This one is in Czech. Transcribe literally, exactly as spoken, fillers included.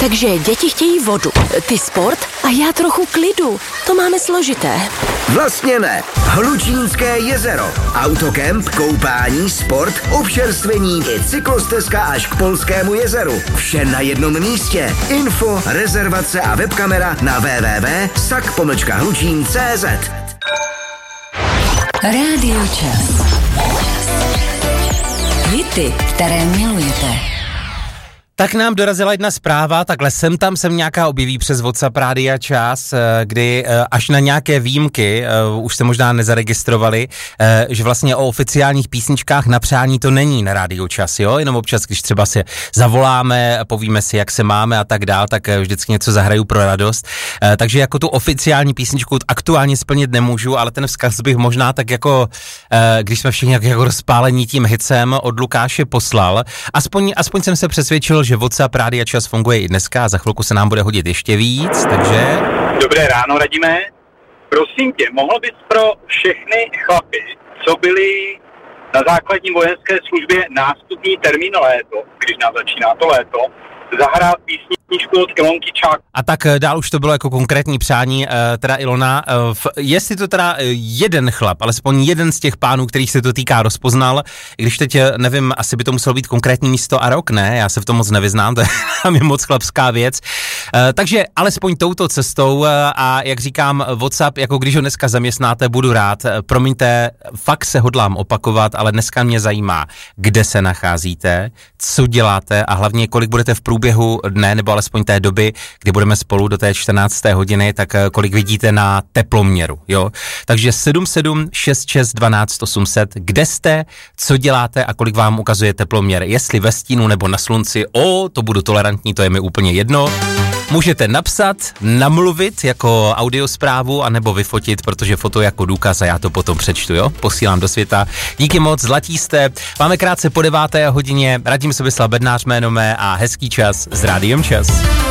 Takže děti chtějí vodu, ty sport a já trochu klidu. To máme složité. Vlastně ne. Hlučínské jezero. Autokemp, koupání, sport, občerstvení i cyklostezka až k Polskému jezeru. Vše na jednom místě. Info, rezervace a webkamera na w w w tečka sak pomlčka hlučín tečka cé zet. Rádio Čas. Hity, které milujete. Tak nám dorazila jedna zpráva, takhle sem tam sem nějaká objeví přes WhatsApp Rádia Čas, kdy až na nějaké výjimky, už se možná nezaregistrovali, že vlastně o oficiálních písničkách na přání to není na Rádiu Čas, jo, jenom občas, když třeba si zavoláme, povíme si, jak se máme a tak dál, tak vždycky něco zahraju pro radost, takže jako tu oficiální písničku aktuálně splnit nemůžu, ale ten vzkaz bych možná tak jako, když jsme všichni jako rozpálení tím hicem od Lukáše poslal, aspoň, aspoň jsem se přesvědčil, že WhatsApp Rádia Čas funguje i dneska a za chvilku se nám bude hodit ještě víc, takže... Dobré ráno, Radime. Prosím tě, mohl bys pro všechny chlapy, co byli na základní vojenské službě nástupní termín léto, když nám začíná to léto, zahrát písničku od Ilonky Čák. A tak dál už to bylo jako konkrétní přání, teda Ilona, jestli to teda jeden chlap, alespoň jeden z těch pánů, kterých se to týká, rozpoznal, když teď nevím, asi by to muselo být konkrétní místo a rok, ne? Já se v tom moc nevyznám, to je moc chlapská věc. Takže alespoň touto cestou a jak říkám, WhatsApp, jako když ho dneska zaměstnáte, budu rád. Promiňte, fakt se hodlám opakovat, ale dneska mě zajímá, kde se nacházíte, co děláte a hlavně kolik budete v průběhu dne, nebo alespoň té doby, kdy budeme spolu do té čtrnácté hodiny, tak kolik vidíte na teploměru, jo? Takže sedm sedm šest šest dvanáct osm set, kde jste, co děláte a kolik vám ukazuje teploměr, jestli ve stínu nebo na slunci, o, to budu tolerantní, to je mi úplně jedno. Můžete napsat, namluvit jako audiosprávu, anebo vyfotit, protože foto jako důkaz a já to potom přečtu, jo? Posílám do světa. Díky moc, zlatí jste. Máme krátce po deváté hodině. Radim Sobislav Bednář jméno mé a hezký čas s Rádiem Čas.